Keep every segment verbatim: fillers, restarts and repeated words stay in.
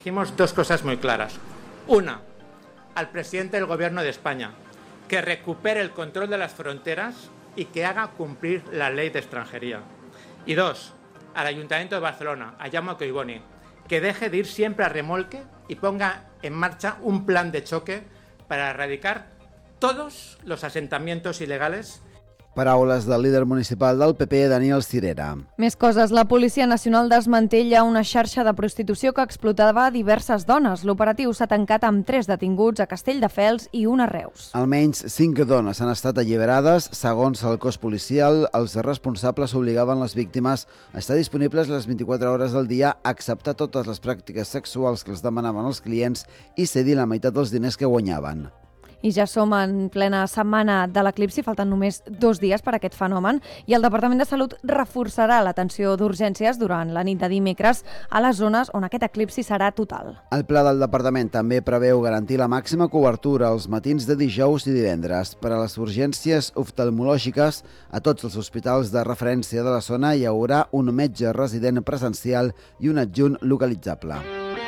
Dijimos dos cosas muy claras. Una, al presidente del Gobierno de España, que recupere el control de las fronteras y que haga cumplir la ley de extranjería. Y dos, al Ayuntamiento de Barcelona, a Jaume Collboni, que deje de ir siempre a remolque y ponga en marcha un plan de choque para erradicar todos los asentamientos ilegales. Paraules del líder municipal del P P, Daniel Cirera. Més coses. La Policia Nacional desmantella una xarxa de prostitució que explotava diverses dones. L'operatiu s'ha tancat amb tres detinguts a Castelldefels i un a Reus. Almenys cinc dones han estat alliberades. Segons el cos policial, els responsables obligaven les víctimes a estar disponibles les vint-i-quatre hores del dia, acceptar totes les pràctiques sexuals que els demanaven els clients i cedir la meitat dels diners que guanyaven. I ja som en plena setmana de l'eclipsi, falten només dos dies per a aquest fenomen, i el Departament de Salut reforçarà l'atenció d'urgències durant la nit de dimecres a les zones on aquest eclipsi serà total. El pla del departament també preveu garantir la màxima cobertura els matins de dijous i divendres. Per a les urgències oftalmològiques, a tots els hospitals de referència de la zona hi haurà un metge resident presencial i un adjunt localitzable.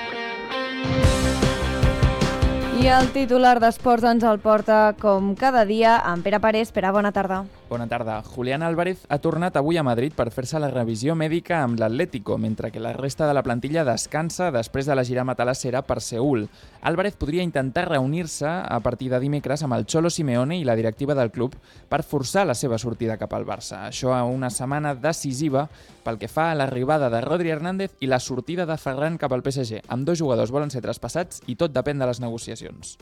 I el titular d'Esports ens el porta, com cada dia, en Pere Parés. Pere, bona tarda. Bona tarda. Julián Álvarez ha tornat avui a Madrid per fer-se la revisió mèdica amb l'Atlético, mentre que la resta de la plantilla descansa després de la gira matalasera per Seül. Álvarez podria intentar reunir-se a partir de dimecres amb el Cholo Simeone i la directiva del club per forçar la seva sortida cap al Barça. Això a una setmana decisiva pel que fa a l'arribada de Rodri Hernández i la sortida de Ferran cap al P S G. Ambdós jugadors volen ser traspassats i tot depèn de les negociacions.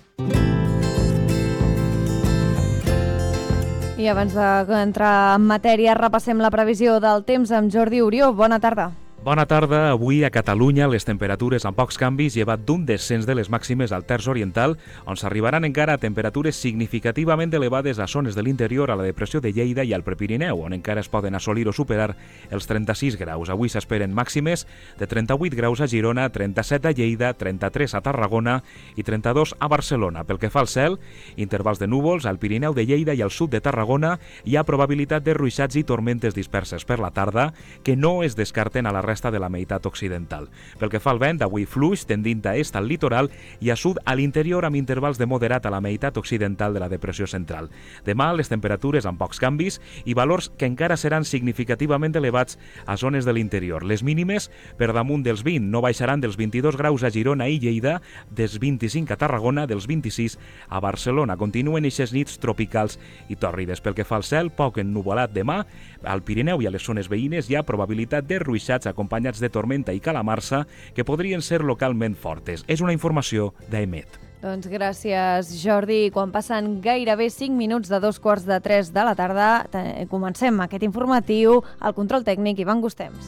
I abans d'entrar en matèria, repassem la previsió del temps amb Jordi Orió. Bona tarda. Bona tarda. Avui a Catalunya les temperatures amb pocs canvis, llevat d'un descens de les màximes al terç oriental, on s'arribaran encara a temperatures significativament elevades a zones de l'interior, a la depressió de Lleida i al Prepirineu, on encara es poden assolir o superar els trenta-sis graus. Avui s'esperen màximes de trenta-vuit graus a Girona, trenta-set a Lleida, trenta-tres a Tarragona i trenta-dos a Barcelona. Pel que fa al cel, intervals de núvols al Pirineu de Lleida i al sud de Tarragona. Hi ha probabilitat de ruixats i tormentes disperses per la tarda, que no es descarten a la resta de la meitat occidental. Pel que fa al vent, avui fluix, tendint a est al litoral i a sud a l'interior amb intervals de moderat a la meitat occidental de la depressió central. Demà, les temperatures amb pocs canvis i valors que encara seran significativament elevats a zones de l'interior. Les mínimes, per damunt dels vint, no baixaran dels vint-i-dos graus a Girona i Lleida, dels vint-i-cinc a Tarragona, dels vint-i-sis a Barcelona. Continuen eixes nits tropicals i tòrrides. Pel que fa al cel, poc ennuvolat demà. Al Pirineu i a les zones veïnes hi ha probabilitat de ruixats acompanyats de tormenta i calamarsa que podrien ser localment fortes. És una informació d'Emet. Doncs gràcies, Jordi. Quan passen gairebé cinc minuts de dos quarts de tres de la tarda, comencem aquest informatiu. Al control tècnic, Ivan Gustems.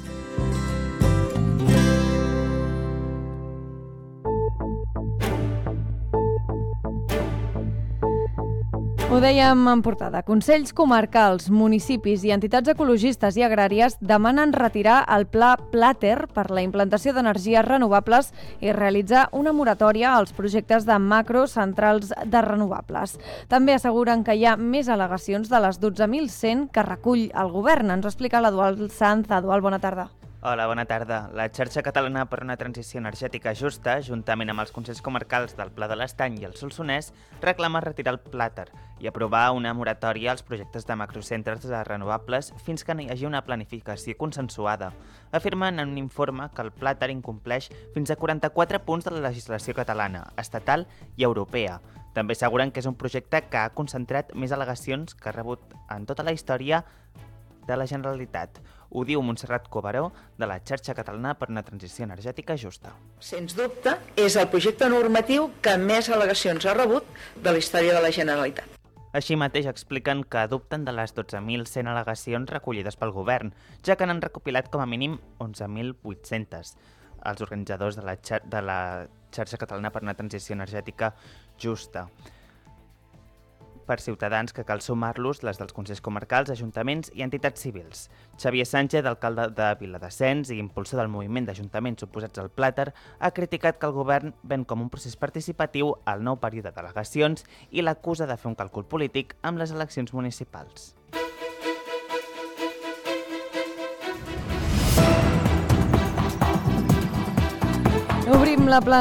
Ho dèiem en portada. Consells comarcals, municipis i entitats ecologistes i agràries demanen retirar el pla Plater per la implantació d'energies renovables i realitzar una moratòria als projectes de macrocentrals de renovables. També asseguren que hi ha més al·legacions de les dotze mil cent que recull el govern. Ens ho explica l'Eduald Sanz. Eduald, bona tarda. Hola, bona tarda. La xarxa catalana per una transició energètica justa, juntament amb els consells comarcals del Pla de l'Estany i el Solsonès, reclama retirar el Plater i aprovar una moratòria als projectes de macrocentres de renovables fins que no hi hagi una planificació consensuada. Afirmen en un informe que el Plater incompleix fins a quaranta-quatre punts de la legislació catalana, estatal i europea. També asseguren que és un projecte que ha concentrat més al·legacions que ha rebut en tota la història de la Generalitat. Ho diu Montserrat Cobaró, de la xarxa catalana per una transició energètica justa. Sens dubte, és el projecte normatiu que més al·legacions ha rebut de la història de la Generalitat. Així mateix expliquen que dubten de les dotze mil cent al·legacions recollides pel govern, ja que n'han recopilat com a mínim onze mil vuit-centes. Els organitzadors de la, xar de la xarxa catalana per una transició energètica justa. Per Ciutadans, que cal sumar-los les dels consells comarcals, ajuntaments i entitats civils. Xavier Sánchez, alcalde de Viladescens i impulsor del moviment d'ajuntaments oposats al Plater, ha criticat que el govern ven com un procés participatiu al nou període d'al·legacions i l'acusa de fer un càlcul polític amb les eleccions municipals. Obrim la plana